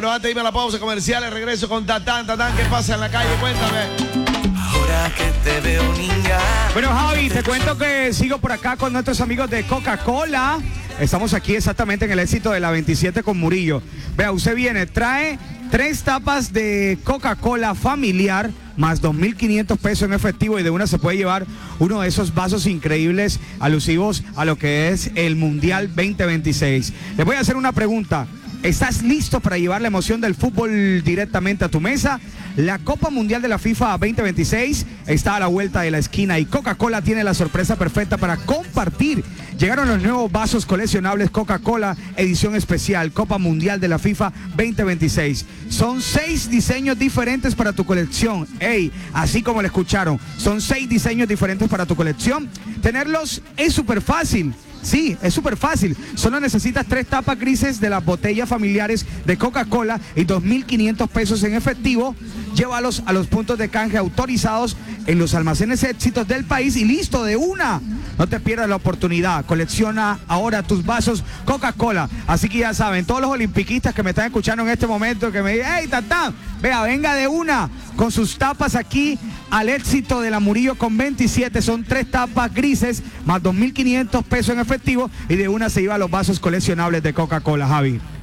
pero antes de irme a la pausa comercial, el regreso con Tatán. Tatán, ¿qué pasa en la calle? Cuéntame. Ahora que te veo, niña. Bueno, Javi, te cuento que sigo por acá con nuestros amigos de Coca-Cola. Estamos aquí exactamente en el éxito de la 27 con Murillo. Vea, usted viene, trae 3 tapas de Coca-Cola familiar, más 2.500 pesos en efectivo, y de una se puede llevar uno de esos vasos increíbles alusivos a lo que es el Mundial 2026. Les voy a hacer una pregunta. ¿Estás listo para llevar la emoción del fútbol directamente a tu mesa? La Copa Mundial de la FIFA 2026 está a la vuelta de la esquina y Coca-Cola tiene la sorpresa perfecta para compartir. Llegaron los nuevos vasos coleccionables Coca-Cola edición especial Copa Mundial de la FIFA 2026. Son 6 diseños diferentes para tu colección. Ey, así como lo escucharon, son 6 diseños diferentes para tu colección. Tenerlos es súper fácil. Sí, es súper fácil. Solo necesitas 3 tapas grises de las botellas familiares de Coca-Cola y 2.500 pesos en efectivo. Llévalos a los puntos de canje autorizados en los almacenes éxitos del país y listo, de una. No te pierdas la oportunidad. Colecciona ahora tus vasos Coca-Cola. Así que ya saben, todos los olimpiquistas que me están escuchando en este momento, que me dicen, hey, Tatán, vea, venga de una con sus tapas aquí al éxito de la Murillo con 27. Son 3 tapas grises más 2.500 pesos en efectivo y de una se lleva los vasos coleccionables de Coca-Cola, Javi.